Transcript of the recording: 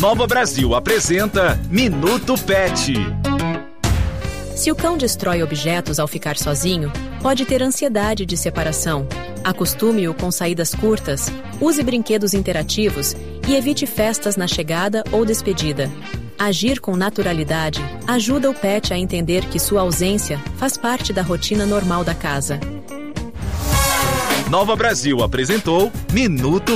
Nova Brasil apresenta Minuto Pet. Se o cão destrói objetos ao ficar sozinho, pode ter ansiedade de separação. Acostume-o com saídas curtas, use brinquedos interativos e evite festas na chegada ou despedida. Agir com naturalidade ajuda o pet a entender que sua ausência faz parte da rotina normal da casa. Nova Brasil apresentou Minuto